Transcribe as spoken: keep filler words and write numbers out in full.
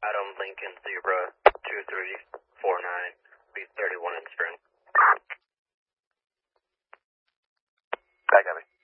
Adam Lincoln Zebra two three four nine, B thirty-one in Spring. I got it.